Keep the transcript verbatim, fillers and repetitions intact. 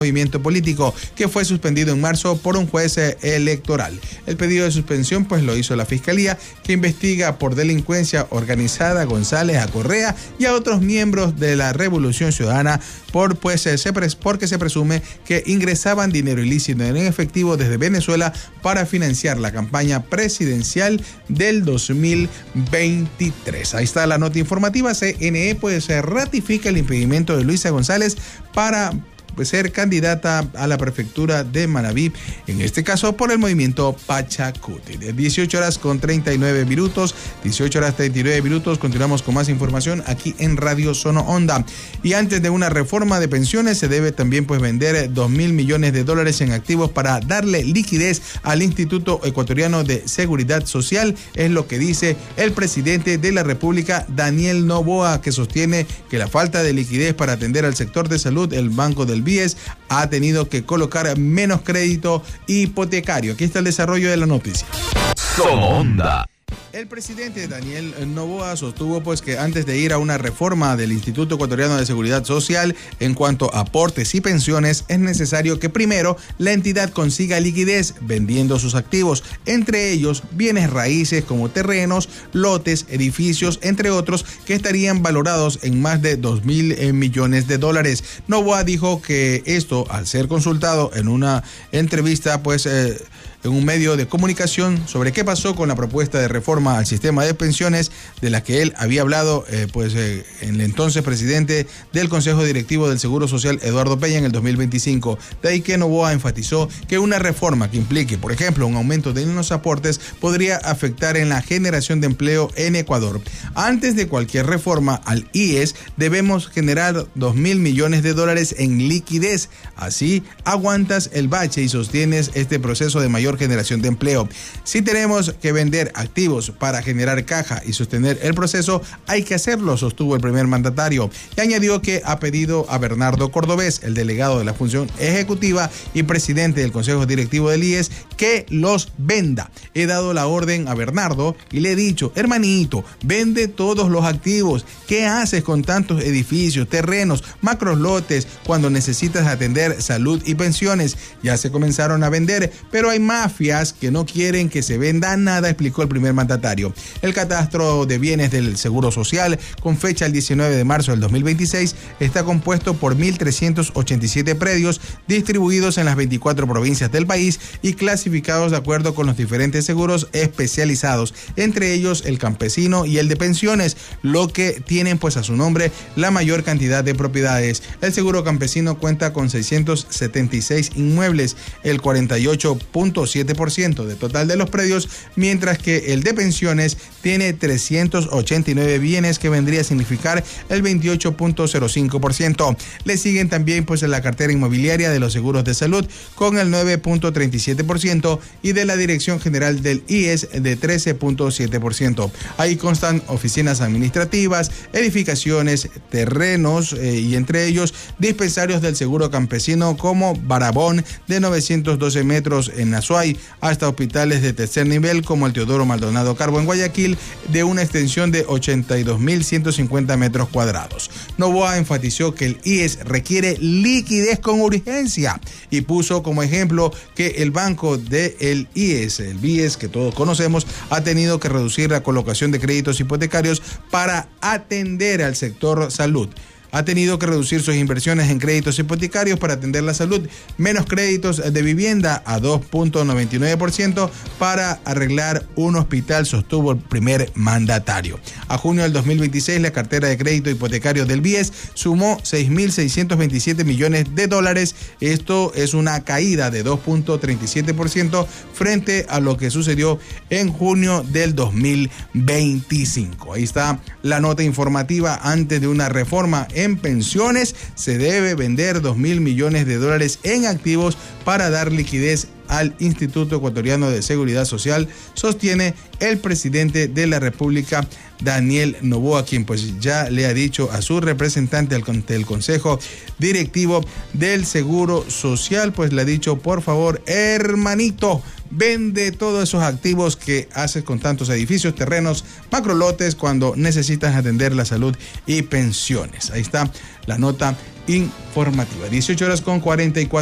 movimiento político que fue suspendido en marzo por un juez electoral. El pedido de suspensión pues lo hizo la Fiscalía, que investiga por delincuencia organizada a González, a Correa y a otros miembros de la Revolución Ciudadana por pues se, porque se presume que ingresaban dinero ilícito en efectivo desde Venezuela para financiar la campaña presidencial del dos mil veintitrés. Ahí está la nota informativa. C N E pues ratifica el impedimento de Luisa González para ser candidata a la prefectura de Manabí, en este caso por el movimiento Pachacuti. De dieciocho horas con treinta y nueve minutos, dieciocho horas treinta y nueve minutos, continuamos con más información aquí en Radio Sono Onda. Y antes de una reforma de pensiones se debe también pues vender dos mil millones de dólares en activos para darle liquidez al Instituto Ecuatoriano de Seguridad Social, es lo que dice el presidente de la República, Daniel Noboa, que sostiene que la falta de liquidez para atender al sector de salud, el Banco del B I E S ha tenido que colocar menos crédito hipotecario. Aquí está el desarrollo de la noticia. Sono Onda. El presidente Daniel Noboa sostuvo pues que antes de ir a una reforma del Instituto Ecuatoriano de Seguridad Social en cuanto a aportes y pensiones, es necesario que primero la entidad consiga liquidez vendiendo sus activos, entre ellos bienes raíces como terrenos, lotes, edificios, entre otros, que estarían valorados en más de dos mil millones de dólares. Noboa dijo que esto, al ser consultado en una entrevista pues eh, en un medio de comunicación sobre qué pasó con la propuesta de reforma al sistema de pensiones de la que él había hablado eh, pues eh, el entonces presidente del Consejo Directivo del Seguro Social, Eduardo Peña, en el dos mil veinticinco. De ahí que Noboa enfatizó que una reforma que implique, por ejemplo, un aumento de los aportes podría afectar en la generación de empleo en Ecuador. Antes de cualquier reforma al I E S debemos generar dos mil millones de dólares en liquidez. Así aguantas el bache y sostienes este proceso de mayor generación de empleo. Si tenemos que vender activos para generar caja y sostener el proceso, hay que hacerlo, sostuvo el primer mandatario. Y añadió que ha pedido a Bernardo Cordobés, el delegado de la función ejecutiva y presidente del Consejo Directivo del I E S, que los venda. He dado la orden a Bernardo y le he dicho, hermanito, vende todos los activos. ¿Qué haces con tantos edificios, terrenos, macros lotes cuando necesitas atender salud y pensiones? Ya se comenzaron a vender, pero hay mafias que no quieren que se venda nada, explicó el primer mandatario. El catastro de bienes del Seguro Social, con fecha el diecinueve de marzo del dos mil veintiséis, está compuesto por mil trescientos ochenta y siete predios distribuidos en las veinticuatro provincias del país y clasificados de acuerdo con los diferentes seguros especializados, entre ellos el campesino y el de pensiones, lo que tienen pues a su nombre la mayor cantidad de propiedades. El seguro campesino cuenta con seiscientos setenta y seis inmuebles, el cuarenta y ocho punto siete por ciento del total de los predios, mientras que el de pensiones tiene trescientos ochenta y nueve bienes, que vendría a significar el veintiocho punto cero cinco por ciento. Le siguen también pues la cartera inmobiliaria de los seguros de salud con el nueve punto treinta y siete por ciento y de la Dirección General del I E S de trece punto siete por ciento. Ahí constan oficinas administrativas, edificaciones, terrenos eh, y entre ellos dispensarios del seguro campesino como Barabón de novecientos doce metros en Azuay, hasta hospitales de tercer nivel como el Teodoro Maldonado Carbo en Guayaquil, de una extensión de ochenta y dos mil ciento cincuenta metros cuadrados. Noboa enfatizó que el I E S requiere liquidez con urgencia y puso como ejemplo que el banco del I E S, el B I E S que todos conocemos, ha tenido que reducir la colocación de créditos hipotecarios para atender al sector salud. Ha tenido que reducir sus inversiones en créditos hipotecarios para atender la salud, menos créditos de vivienda a dos punto noventa y nueve por ciento para arreglar un hospital, sostuvo el primer mandatario. A junio del dos mil veintiséis, la cartera de crédito hipotecario del B I E S sumó seis mil seiscientos veintisiete millones de dólares. Esto es una caída de dos punto treinta y siete por ciento frente a lo que sucedió en junio del dos mil veinticinco. Ahí está la nota informativa. Antes de una reforma en pensiones, se debe vender dos mil millones de dólares en activos para dar liquidez al Instituto Ecuatoriano de Seguridad Social, sostiene el presidente de la República, Daniel Noboa, quien pues ya le ha dicho a su representante del Consejo Directivo del Seguro Social, pues le ha dicho, por favor, hermanito, Vende todos esos activos que haces con tantos edificios, terrenos, macrolotes cuando necesitas atender la salud y pensiones. Ahí está la nota informativa. dieciocho horas con cuarenta y cuatro